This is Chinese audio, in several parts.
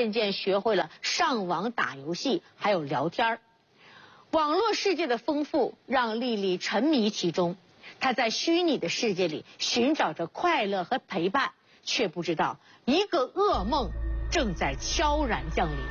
渐渐学会了上网打游戏，还有聊天。网络世界的丰富让丽丽沉迷其中，她在虚拟的世界里寻找着快乐和陪伴，却不知道一个噩梦正在悄然降临。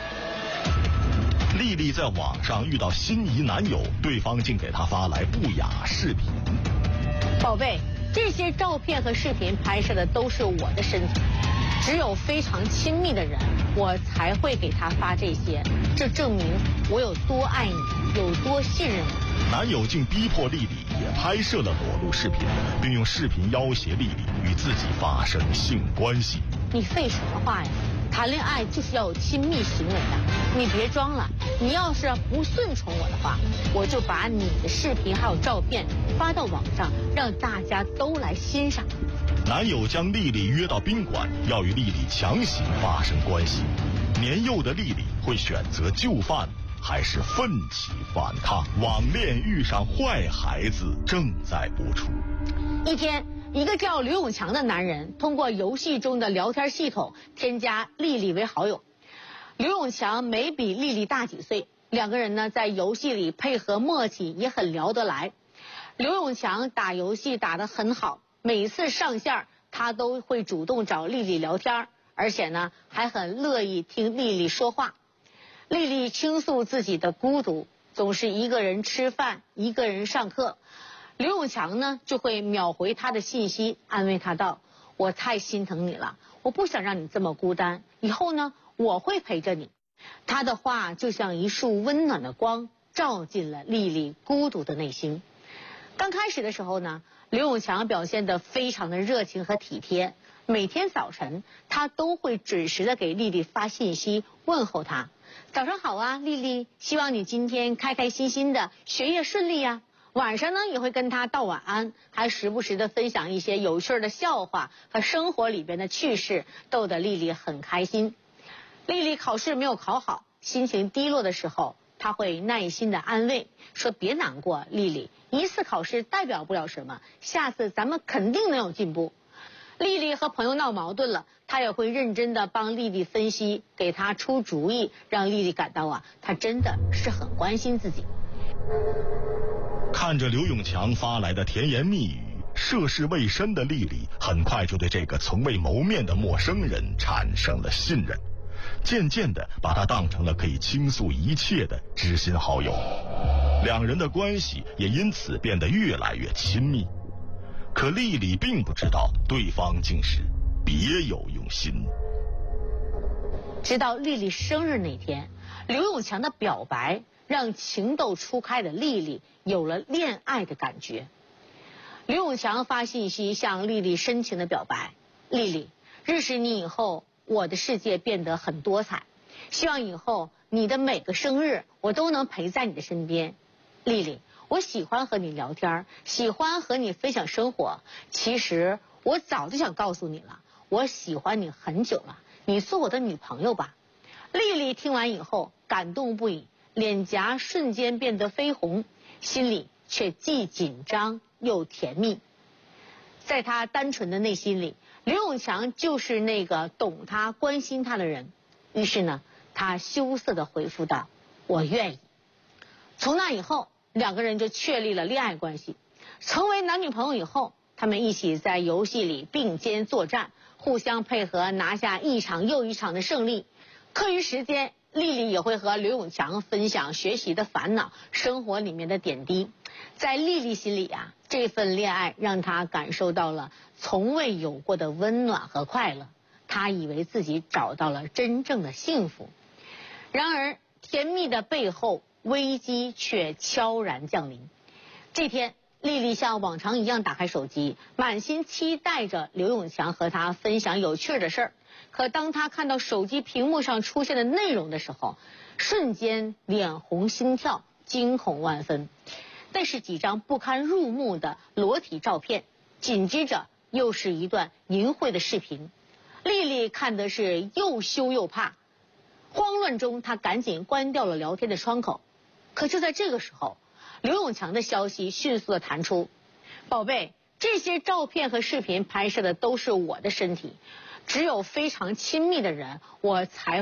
丽丽在网上遇到心仪男友，对方竟给她发来不雅视频。 宝贝，这些照片和视频拍摄的都是我的身体，只有非常亲密的人，我才会给他发这些。这证明我有多爱你，有多信任你。 男友竟逼迫丽丽也拍摄了裸露视频，并用视频要挟丽丽与自己发生性关系。 你废什么话呀？谈恋爱就是要有亲密行为的，你别装了。你要是不顺从我的话，我就把你的视频还有照片发到网上，让大家都来欣赏。 男友将丽丽约到宾馆，要与丽丽强行发生关系。年幼的丽丽会选择就范，还是奋起反抗？网恋遇上坏孩子正在播出。 一天，一个叫刘永强的男人通过游戏中的聊天系统添加丽丽为好友。刘永强没比丽丽大几岁，两个人呢在游戏里配合默契，也很聊得来。刘永强打游戏打得很好，每次上线他都会主动找丽丽聊天，而且呢还很乐意听丽丽说话。丽丽倾诉自己的孤独，总是一个人吃饭，一个人上课。刘永强呢就会秒回她的信息，安慰她道：我太心疼你了，我不想让你这么孤单，以后呢我会陪着你。他的话就像一束温暖的光，照进了丽丽孤独的内心。刚开始的时候呢，刘永强表现得非常的热情和体贴，每天早晨他都会准时的给丽丽发信息问候她。早上好啊，丽丽，希望你今天开开心心的，学业顺利呀。晚上呢也会跟她道晚安，还时不时的分享一些有趣的笑话和生活里边的趣事，逗得丽丽很开心。丽丽考试没有考好，心情低落的时候，他会耐心的安慰，说别难过，丽丽，一次考试代表不了什么，下次咱们肯定能有进步。丽丽和朋友闹矛盾了，他也会认真的帮丽丽分析，给她出主意，让丽丽感到他真的是很关心自己。 看着刘永强发来的甜言蜜语，涉世未深的丽丽很快就对这个从未谋面的陌生人产生了信任，渐渐的把他当成了可以倾诉一切的知心好友，两人的关系也因此变得越来越亲密。可丽丽并不知道对方竟是别有用心。 直到丽丽生日那天，刘永强的表白让情窦初开的丽丽有了恋爱的感觉。刘永强发信息向丽丽深情的表白：丽丽，认识你以后，我的世界变得很多彩，希望以后你的每个生日我都能陪在你的身边。丽丽，我喜欢和你聊天，喜欢和你分享生活。其实我早就想告诉你了，我喜欢你很久了，你做我的女朋友吧。丽丽听完以后感动不已，脸颊瞬间变得绯红，心里却既紧张又甜蜜。在她单纯的内心里，刘永强就是那个懂她关心她的人。于是呢，她羞涩地回复道：我愿意。从那以后，两个人就确立了恋爱关系。成为男女朋友以后，他们一起在游戏里并肩作战，互相配合，拿下一场又一场的胜利。课余时间，丽丽也会和刘永强分享学习的烦恼，生活里面的点滴。在丽丽心里这份恋爱让她感受到了从未有过的温暖和快乐，她以为自己找到了真正的幸福。然而甜蜜的背后，危机却悄然降临。这天，丽丽像往常一样打开手机，满心期待着刘永强和她分享有趣的事儿。可当她看到手机屏幕上出现的内容的时候，瞬间脸红心跳，惊恐万分。那是几张不堪入目的裸体照片，紧接着又是一段淫秽的视频。丽丽看的是又羞又怕，慌乱中她赶紧关掉了聊天的窗口。可就在这个时候，刘永强的消息迅速的弹出：宝贝，这些照片和视频拍摄的都是我的身体，只有非常亲密的人我才